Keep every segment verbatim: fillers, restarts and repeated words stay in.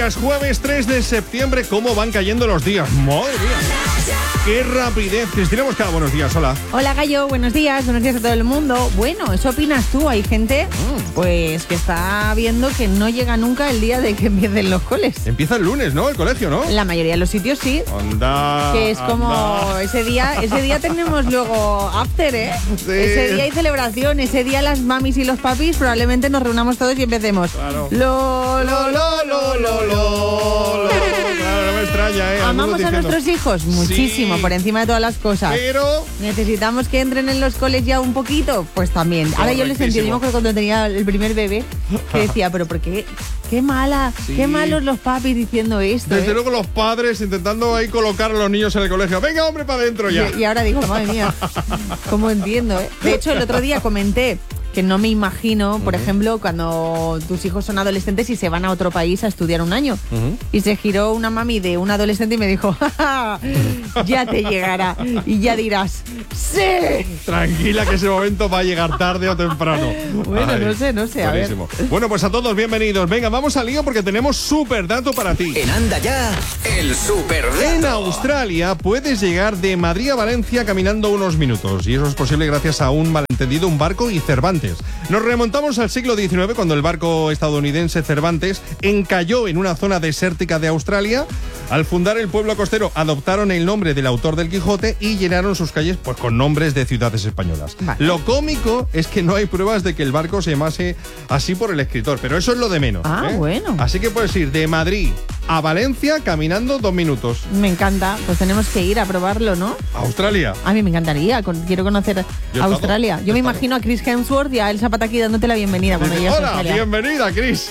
Jueves tres de septiembre, ¿cómo van cayendo los días? ¡Madre mía! ¡Qué rapidez! Cristina Moscada, buenos días, hola. Hola, Gallo, buenos días, buenos días a todo el mundo. Bueno, ¿eso opinas tú? Hay gente, mm. pues, que está viendo que no llega nunca el día de que empiecen los coles. Empieza el lunes, ¿no? El colegio, ¿no? La mayoría de los sitios sí. Anda, Que es como, anda. ese día ese día tenemos luego after, ¿eh? Sí. Ese día hay celebración, ese día las mamis y los papis probablemente nos reunamos todos y empecemos. Claro. Lo, lo, lo, lo, lo, lo. Claro, no me extraña, ¿eh? Amamos Algunos a diciendo, nuestros hijos muchísimo, sí, por encima de todas las cosas. Pero... ¿Necesitamos que entren en los coles ya un poquito? Pues también. Ahora yo les entiendo. Yo me acuerdo cuando tenía el primer bebé que decía, pero ¿por qué? Qué mala, sí. qué malos los papis diciendo esto. Desde ¿eh? luego los padres intentando ahí colocar a los niños en el colegio. Venga, hombre, para adentro ya. Y, y ahora digo, madre mía, ¿cómo entiendo? ¿eh? De hecho, el otro día comenté que no me imagino, por uh-huh. ejemplo, cuando tus hijos son adolescentes y se van a otro país a estudiar un año. Uh-huh. Y se giró una mami de un adolescente y me dijo, ¡ja, ja, ya te llegará! Y ya dirás, ¡sí! Tranquila, que ese momento va a llegar tarde o temprano. Bueno, Ay, no sé, no sé, buenísimo. a ver. Bueno, pues a todos bienvenidos. Venga, vamos al lío porque tenemos súper dato para ti. En Anda Ya, el súper dato. En Australia puedes llegar de Madrid a Valencia caminando unos minutos. Y eso es posible gracias a un malentendido, un barco y Cervantes. Nos remontamos al siglo diecinueve cuando el barco estadounidense Cervantes encalló en una zona desértica de Australia. Al fundar el pueblo costero adoptaron el nombre del autor del Quijote y llenaron sus calles pues con nombres de ciudades españolas. Vale. Lo cómico es que no hay pruebas de que el barco se llamase así por el escritor, pero eso es lo de menos. Ah, ¿eh? bueno. Así que puedes ir de Madrid a Valencia caminando dos minutos. Me encanta, pues tenemos que ir a probarlo, ¿no? Australia. A mí me encantaría, quiero conocer Yo Australia. estado, Yo me estado. imagino a Chris Hemsworth y a Elsa Pataki dándote la bienvenida cuando llegas a Hola, Australia. bienvenida, Chris.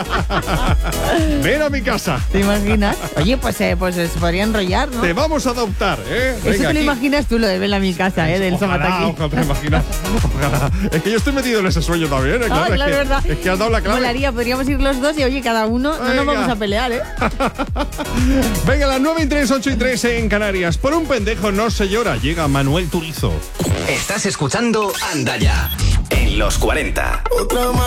Ven a mi casa. ¿Te imaginas? Oye, pues, eh, pues se podría enrollar, ¿no? Te vamos a adoptar, ¿eh? Eso Venga, te lo aquí. imaginas tú, lo de ven a mi casa, ¿eh? Del Elsa Pataki. Ojalá, te imaginas. Ojalá. Es que yo estoy metido en ese sueño también, ¿eh? Ah, Claro, claro, es, que, verdad. es que has dado la clave. Molaría, podríamos ir los dos y oye, cada uno, no Venga. nos vamos a pelear, ¿eh? Venga, las nueve y tres, ocho y tres en Canarias. Por un pendejo no se llora. Llega Manuel Turizo. Estás escuchando Anda Ya, en los cuarenta. Otra más.